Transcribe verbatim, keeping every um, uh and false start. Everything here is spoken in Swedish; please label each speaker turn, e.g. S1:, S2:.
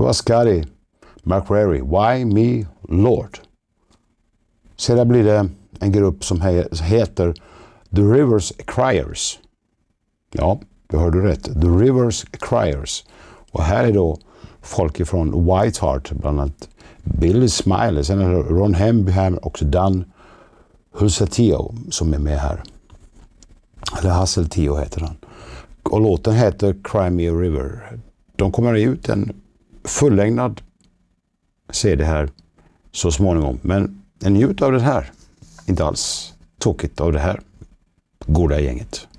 S1: var Scotty McCreary, Why Me Lord. Sedan blir det en grupp som he- heter The Rivers Criers. Ja, du hörde rätt. The Rivers Criers. Och här är då folk från White Heart, bland annat Billy Smiley, sen är det Ron Hemby och Dan Hulsatio som är med här. Eller Hasseltio heter han. Och låten heter Cry Me a River. De kommer ut en fullängdad C D här så småningom. Men en njut av det här. Inte alls tokigt av det här goda gänget.